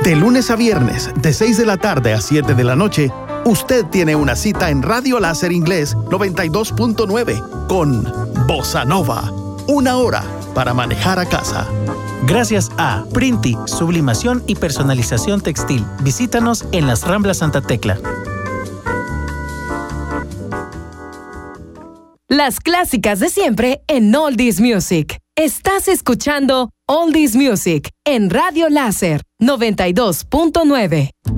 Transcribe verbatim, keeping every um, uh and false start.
De lunes a viernes, de seis de la tarde a siete de la noche, usted tiene una cita en Radio Láser Inglés noventa y dos punto nueve con Bossa Nova. Una hora para manejar a casa. Gracias a Printi, sublimación y personalización textil. Visítanos en las Ramblas Santa Tecla. Las clásicas de siempre en Oldies Music. Estás escuchando Oldies Music en Radio Láser noventa y dos punto nueve.